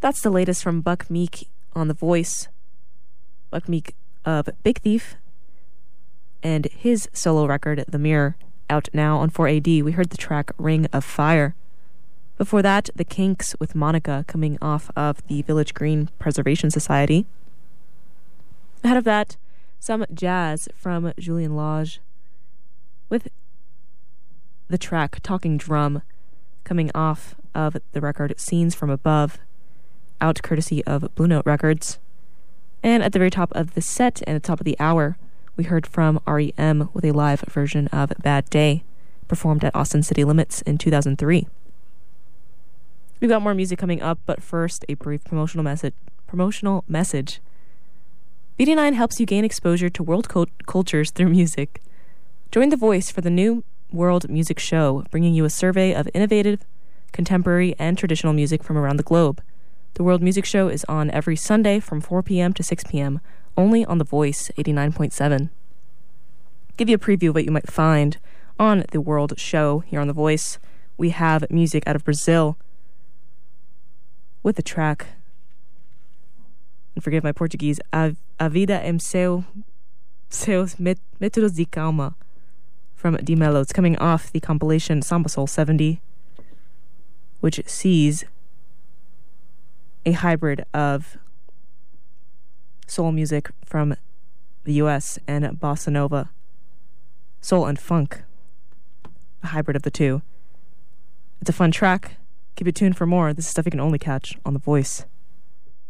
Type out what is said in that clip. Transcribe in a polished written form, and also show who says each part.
Speaker 1: That's the latest from Buck Meek on The Voice. Buck Meek of Big Thief and his solo record, The Mirror, out now on 4AD. We heard the track Ring of Fire. Before that, The Kinks with Monica, coming off of the Village Green Preservation Society. Ahead of that, some jazz from Julian Lage with the track Talking Drum, coming off of the record Scenes from Above, out courtesy of Blue Note Records. And at the very top of the set and at the top of the hour, we heard from R.E.M. with a live version of Bad Day, performed at Austin City Limits in 2003. We've got more music coming up, but first, a brief promotional message. BD9 helps you gain exposure to world cultures through music. Join The Voice for the new World Music Show, bringing you a survey of innovative, contemporary, and traditional music from around the globe. The World Music Show is on every Sunday from 4 p.m. to 6 p.m., only on The Voice 89.7. Give you a preview of what you might find on the World Show here on The Voice. We have music out of Brazil with the track, and forgive my Portuguese, A Vida em Seus Métodos de Calma from D Mellows, coming off the compilation Samba Soul 70, which sees a hybrid of soul music from the US and bossa nova, soul and funk, a hybrid of the two. It's a fun track. Keep it tuned for more. This is stuff you can only catch on The Voice.